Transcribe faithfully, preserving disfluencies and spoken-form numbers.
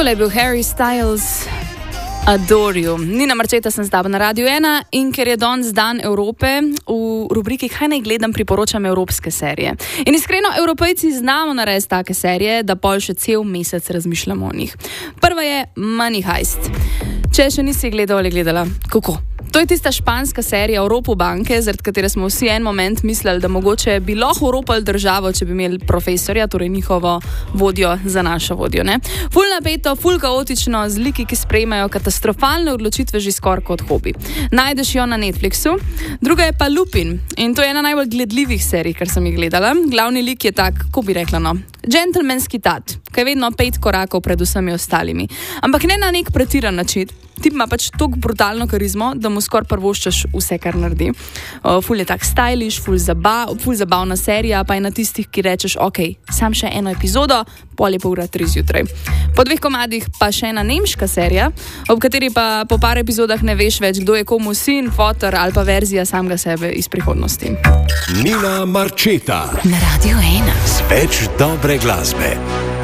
Tole je bil Harry Styles, Adore You. Nina Marčeta sem z tabo na Radiu ena in ker je danes dan Evrope, v rubriki Kaj naj gledam priporočam evropske serije. In iskreno, Evropejci znamo narediti take serije, da pol še cel mesec razmišljamo o njih. Prva je Money Heist. Če še nisi gledal ali gledala, kako? To je tista španska serija o ropu banke, zaradi katere smo vsi en moment mislili, da mogoče bi lahko ropali državo, če bi imeli profesorja, torej njihovo vodjo za našo vodjo. Ne? Ful napeto, ful kaotično, z liki, ki sprejemajo katastrofalne odločitve že skoraj kot hobi. Najdeš jo na Netflixu. Druga je pa Lupin in to je ena najbolj gledljivih serij, kar sem jih gledala. Glavni lik je tak, ko bi rekla, no, džentelmenski tat, ki je vedno pet korakov pred vsemi ostalimi. Ampak ne na nek pretiran način. Tip ima pač toliko brutalno karizmo, da mu skoraj prvoščaš vse, kar naredi. Uh, ful je tak stylish, ful, zaba, ful zabavna serija, pa je na tistih, ki rečeš, ok, sam še eno epizodo, pol je pol ura tri zjutraj. Po dveh komadih pa še ena nemška serija, ob kateri pa po par epizodah ne veš več, kdo je komu sin, fotor ali pa verzija samega sebe iz prihodnosti. Nina Marčeta na Radiu ena. Z več dobre glasbe.